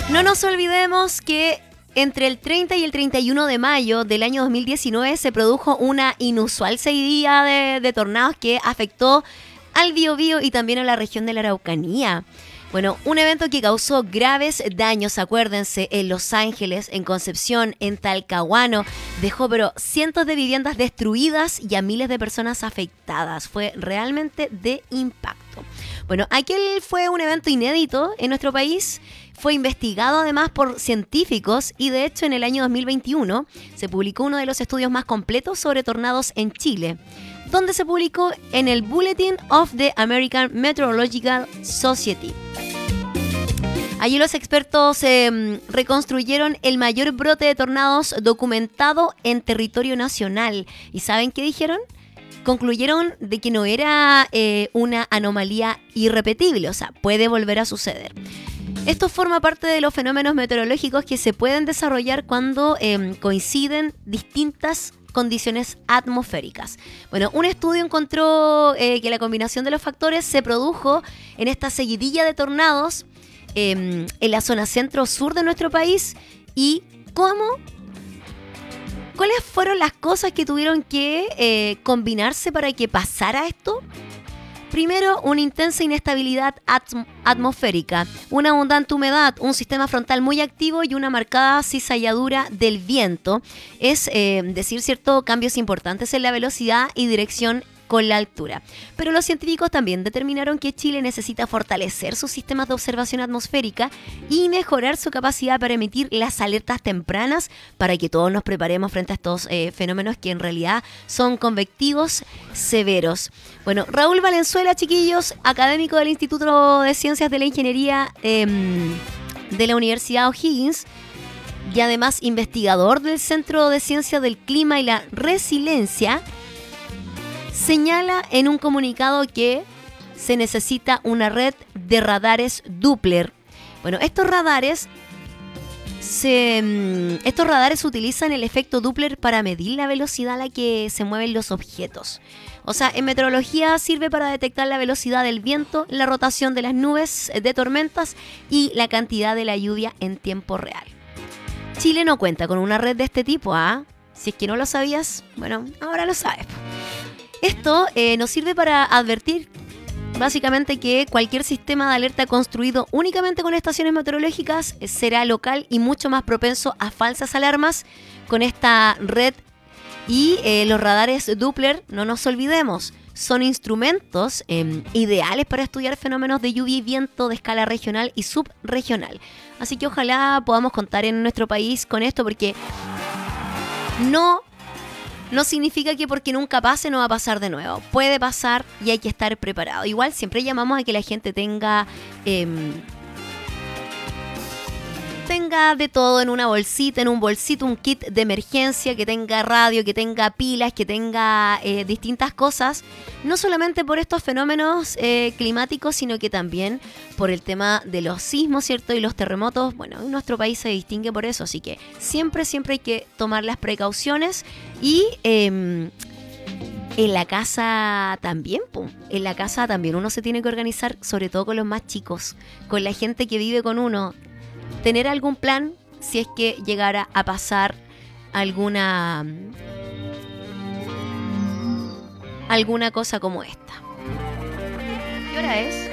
No nos olvidemos que entre el 30 y el 31 de mayo del año 2019 se produjo una inusual seguidilla de tornados que afectó al Biobío y también a la región de la Araucanía. Bueno, un evento que causó graves daños, acuérdense, en Los Ángeles, en Concepción, en Talcahuano, dejó pero cientos de viviendas destruidas y a miles de personas afectadas. Fue realmente de impacto. Bueno, aquel fue un evento inédito en nuestro país. Fue investigado además por científicos y de hecho en el año 2021 se publicó uno de los estudios más completos sobre tornados en Chile, donde se publicó en el Bulletin of the American Meteorological Society. Allí los expertos reconstruyeron el mayor brote de tornados documentado en territorio nacional. ¿Y saben qué dijeron? Concluyeron de que no era una anomalía irrepetible, o sea, puede volver a suceder. Esto forma parte de los fenómenos meteorológicos que se pueden desarrollar cuando coinciden distintas condiciones atmosféricas. Bueno, un estudio encontró que la combinación de los factores se produjo en esta seguidilla de tornados en la zona centro-sur de nuestro país. ¿Y cuáles fueron las cosas que tuvieron que combinarse para que pasara esto? Primero, una intensa inestabilidad atmosférica, una abundante humedad, un sistema frontal muy activo y una marcada cizalladura del viento. Es decir, ciertos cambios importantes en la velocidad y dirección con la altura. Pero los científicos también determinaron que Chile necesita fortalecer sus sistemas de observación atmosférica y mejorar su capacidad para emitir las alertas tempranas para que todos nos preparemos frente a estos fenómenos que en realidad son convectivos severos. Bueno, Raúl Valenzuela, chiquillos, académico del Instituto de Ciencias de la Ingeniería de la Universidad O'Higgins y además investigador del Centro de Ciencias del Clima y la Resiliencia, señala en un comunicado que se necesita una red de radares Doppler. Bueno, estos radares utilizan el efecto Doppler para medir la velocidad a la que se mueven los objetos. O sea, en meteorología sirve para detectar la velocidad del viento, la rotación de las nubes de tormentas y la cantidad de la lluvia en tiempo real. Chile no cuenta con una red de este tipo, ¿ah? Si es que no lo sabías, bueno, ahora lo sabes. Esto nos sirve para advertir básicamente que cualquier sistema de alerta construido únicamente con estaciones meteorológicas será local y mucho más propenso a falsas alarmas con esta red. Y los radares Doppler, no nos olvidemos, son instrumentos ideales para estudiar fenómenos de lluvia y viento de escala regional y subregional. Así que ojalá podamos contar en nuestro país con esto, porque no significa que porque nunca pase no va a pasar de nuevo. Puede pasar y hay que estar preparado. Igual siempre llamamos a que la gente tenga de todo en una bolsita, en un bolsito, un kit de emergencia, que tenga radio, que tenga pilas, que tenga distintas cosas. No solamente por estos fenómenos climáticos, sino que también por el tema de los sismos, ¿cierto? Y los terremotos. Bueno, en nuestro país se distingue por eso, así que siempre hay que tomar las precauciones. Y en la casa también, en la casa también uno se tiene que organizar, sobre todo con los más chicos, con la gente que vive con uno. Tener algún plan si es que llegara a pasar alguna cosa como esta. ¿Qué hora es?